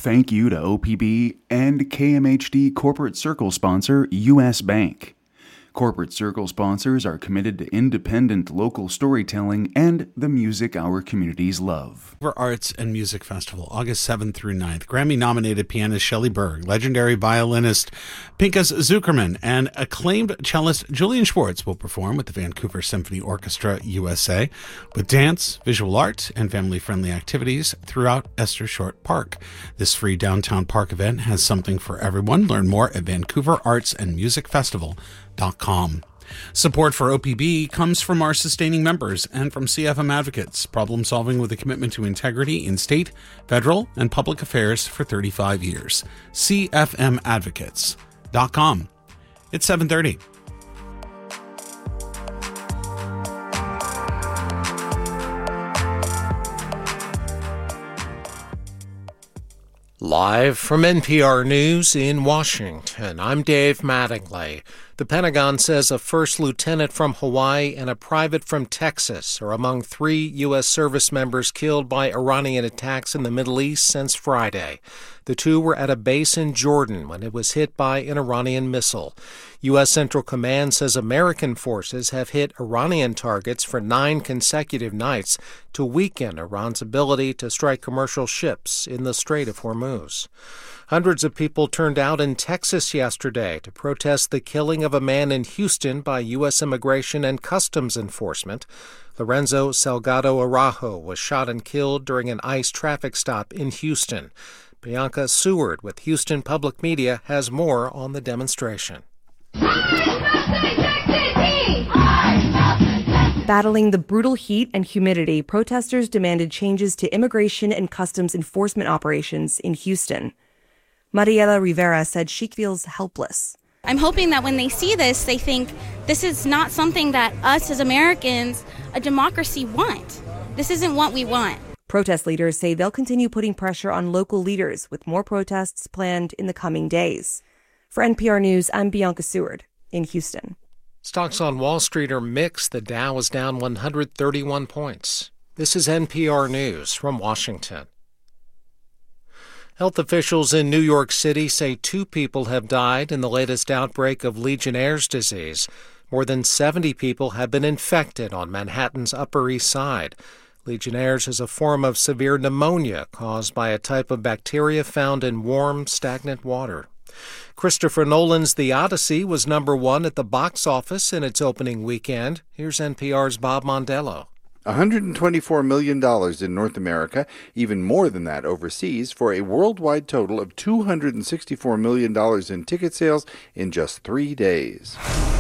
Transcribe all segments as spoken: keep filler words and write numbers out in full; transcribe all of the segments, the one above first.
thank you to O P B and K M H D Corporate Circle sponsor U S Bank. Corporate Circle sponsors are committed to independent local storytelling and the music our communities love. Arts and Music Festival, August seventh through ninth. Grammy-nominated pianist Shelley Berg, legendary violinist Pinchas Zukerman, and acclaimed cellist Julian Schwartz will perform with the Vancouver Symphony Orchestra U S A with dance, visual art, and family-friendly activities throughout Esther Short Park. This free downtown park event has something for everyone. Learn more at Vancouver Arts and Music Festival dot com. Support for O P B comes from our sustaining members and from C F M Advocates, problem solving with a commitment to integrity in state, federal, and public affairs for thirty-five years. C F M Advocates dot com. It's seven thirty. Live from N P R News in Washington, I'm Dave Mattingly. The Pentagon says a first lieutenant from Hawaii and a private from Texas are among three U S service members killed by Iranian attacks in the Middle East since Friday. The two were at a base in Jordan when it was hit by an Iranian missile. U S Central Command says American forces have hit Iranian targets for nine consecutive nights to weaken Iran's ability to strike commercial ships in the Strait of Hormuz. Hundreds of people turned out in Texas yesterday to protest the killing of a man in Houston by U S Immigration and Customs Enforcement. Lorenzo Salgado Araujo was shot and killed during an ICE traffic stop in Houston. Bianca Seward with Houston Public Media has more on the demonstration. Battling the brutal heat and humidity, protesters demanded changes to immigration and customs enforcement operations in Houston. Mariela Rivera said she feels helpless. I'm hoping that when they see this, they think this is not something that us as Americans, a democracy, want. This isn't what we want. Protest leaders say they'll continue putting pressure on local leaders with more protests planned in the coming days. For N P R News, I'm Bianca Seward in Houston. Stocks on Wall Street are mixed. The Dow is down one hundred thirty-one points. This is N P R News from Washington. Health officials in New York City say two people have died in the latest outbreak of Legionnaire's disease. More than seventy people have been infected on Manhattan's Upper East Side. Legionnaire's is a form of severe pneumonia caused by a type of bacteria found in warm, stagnant water. Christopher Nolan's The Odyssey was number one at the box office in its opening weekend. Here's N P R's Bob Mondello. one hundred twenty-four million dollars in North America, even more than that overseas, for a worldwide total of two hundred sixty-four million dollars in ticket sales in just three days.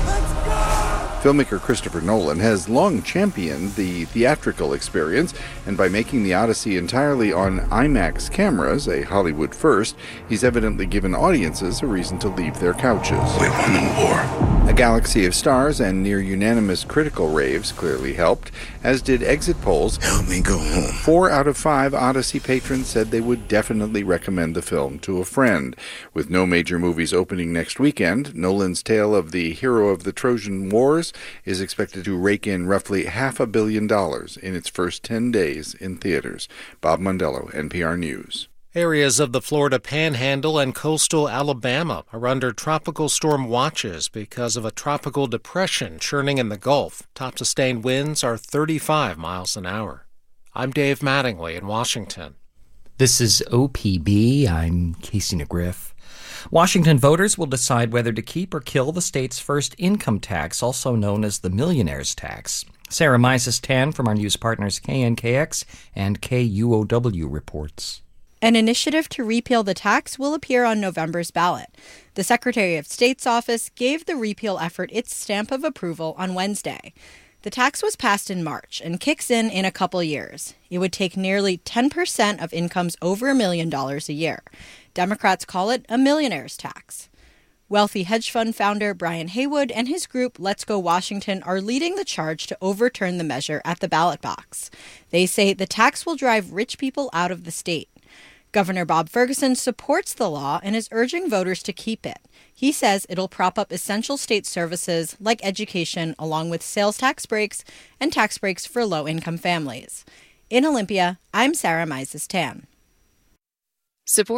Filmmaker Christopher Nolan has long championed the theatrical experience, and by making The Odyssey entirely on IMAX cameras, a Hollywood first, he's evidently given audiences a reason to leave their couches. We won the war. A galaxy of stars and near-unanimous critical raves clearly helped, as did exit polls. Help me go home. Four out of five Odyssey patrons said they would definitely recommend the film to a friend. With no major movies opening next weekend, Nolan's tale of the hero of the Trojan Wars is expected to rake in roughly half a billion dollars in its first ten days in theaters. Bob Mondello, N P R News. Areas of the Florida Panhandle and coastal Alabama are under tropical storm watches because of a tropical depression churning in the Gulf. Top sustained winds are thirty-five miles an hour. I'm Dave Mattingly in Washington. This is O P B. I'm Casey McGriff. Washington voters will decide whether to keep or kill the state's first income tax, also known as the millionaire's tax. Sarah Mises-Tan from our news partners K N K X and K U O W reports. An initiative to repeal the tax will appear on November's ballot. The Secretary of State's office gave the repeal effort its stamp of approval on Wednesday. The tax was passed in March and kicks in in a couple years. It would take nearly ten percent of incomes over a million dollars a year. Democrats call it a millionaire's tax. Wealthy hedge fund founder Brian Haywood and his group Let's Go Washington are leading the charge to overturn the measure at the ballot box. They say the tax will drive rich people out of the state. Governor Bob Ferguson supports the law and is urging voters to keep it. He says it'll prop up essential state services like education, along with sales tax breaks and tax breaks for low-income families. In Olympia, I'm Sarah Mises-Tan. Support